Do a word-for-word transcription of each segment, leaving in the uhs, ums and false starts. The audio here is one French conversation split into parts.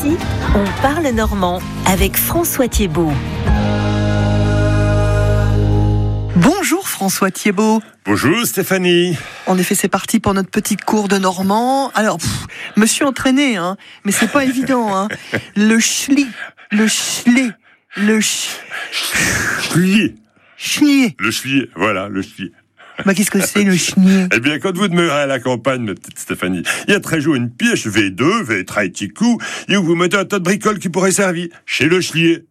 Ici, on parle normand avec François Thiebaud. Bonjour François Thiebaud. Bonjour Stéphanie. En effet, c'est parti pour notre petit cours de normand. Alors, pff, me suis entraîné, hein, mais c'est pas évident. Hein. Le schli, le schlé, le ch... Chlier. Chnier. Le chlier, voilà, le chlier. Bah, qu'est-ce que c'est le chnier? Eh bien, quand vous demeurez à la campagne, ma petite Stéphanie, il y a très jour une pièce V deux, V très petit coup, et où vous mettez un tas de bricoles qui pourraient servir. Chez le chlier.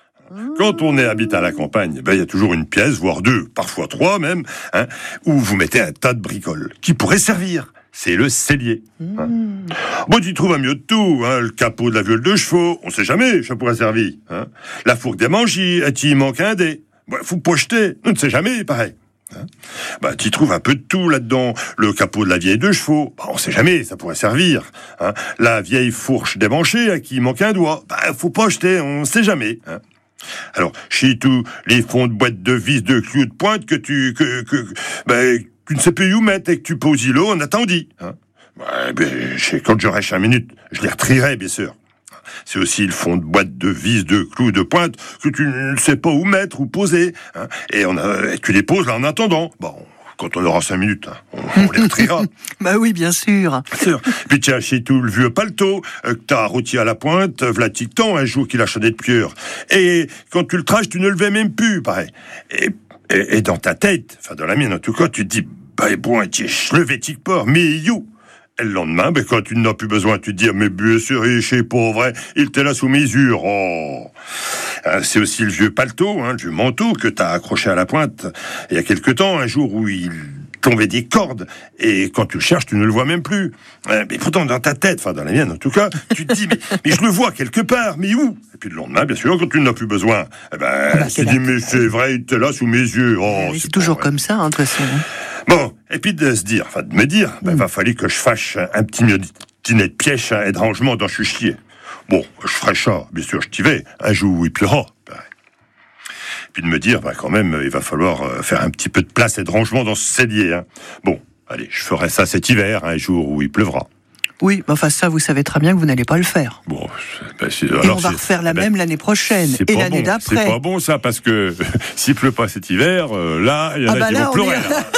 Quand on est habite à la campagne, ben, il y a toujours une pièce, voire deux, parfois trois même, hein, où vous mettez un tas de bricoles qui pourraient servir. C'est le cellier. Hein. Bon, tu trouves un mieux de tout, hein, le capot de la viole de chevaux, on sait jamais, ça pourrait servir. Hein. La fourque des manchis, il manque un dé. Bon, faut pas jeter, on ne sait jamais, pareil. Hein. Bah, tu trouves un peu de tout là-dedans. Le capot de la vieille de chevaux, bah, on sait jamais, ça pourrait servir. Hein. La vieille fourche démanchée, à qui il manque un doigt, bah, faut pas jeter, on sait jamais. Hein. Alors, chez tout, les fonds de boîte de vis, de clous, de pointe que tu, que, que, ben, tu ne sais plus où mettre et que tu poses îlot en attendit. Hein. Ouais, ben, quand j'aurai cinq minutes, je les retrierai, bien sûr. C'est aussi le fond de boîte de vis, de clous, de pointe que tu ne sais pas où mettre ou poser. Hein. Et on a, tu les poses là en attendant. Bon, quand on aura cinq minutes, hein, on, on les retriera. Bah oui, bien sûr. sûr. Puis tiens, chez tout le vieux paletot, euh, que t'as rôti à la pointe, v'là tic-temps, un jour qu'il a chané de pierre. Et quand tu le traches, tu ne le levais même plus, pareil. Et, et, et dans ta tête, enfin dans la mienne en tout cas, tu te dis, bah bon, je le vais tic pas, mais you. Et le lendemain, ben, quand tu n'en as plus besoin, tu te dis, mais bien sûr, il est pas vrai, il était là sous mesure. Oh. C'est aussi le vieux paletot, hein, le vieux manteau que t'as accroché à la pointe il y a quelque temps, un jour où il tombait des cordes, et quand tu le cherches, tu ne le vois même plus. Mais pourtant, dans ta tête, enfin dans la mienne en tout cas, tu te dis, mais, mais je le vois quelque part, mais où? Et puis le lendemain, bien sûr, quand tu n'en as plus besoin, eh ben, ah bah, tu te dis, mais c'est vrai, il était là sous mes yeux. Oh, c'est, c'est toujours comme ça, hein, de toute façon. Bon, et puis de se dire, enfin de me dire, il ben, mm. va falloir que je fasse un petit dîner de pièce et de rangement dans ce chier. Bon, je ferai ça, bien sûr, je t'y vais, un jour où il pleura. Ben. Puis de me dire, ben, quand même, il va falloir faire un petit peu de place et de rangement dans ce cellier. Hein. Bon, allez, je ferai ça cet hiver, un jour où il pleuvra. Oui, mais enfin ça, vous savez très bien que vous n'allez pas le faire. Bon, ben, c'est, alors, et on va refaire la ben, même l'année prochaine et l'année bon, d'après. C'est pas bon ça, parce que s'il pleut pas cet hiver, euh, là, il y en ah a bah qui là, vont pleurer. Est... Là.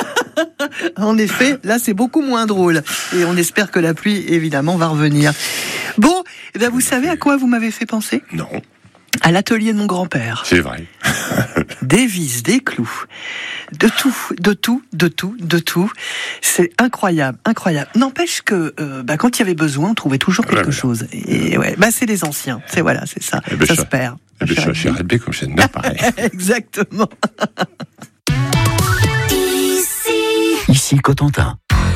En effet, là c'est beaucoup moins drôle. Et on espère que la pluie, évidemment, va revenir. Bon, eh ben, vous savez à quoi vous m'avez fait penser ? Non. À l'atelier de mon grand-père. C'est vrai. Des vis, des clous, de tout, de tout, de tout, de tout. C'est incroyable, incroyable. N'empêche que euh, bah, quand il y avait besoin, on trouvait toujours quelque ouais, chose. Et ouais, bah c'est les anciens. C'est voilà, c'est ça. Eh ben, ça je, se perd. Eh ben, je suis chez Red B comme chez Nord, pareil. Exactement. Ici Cotentin.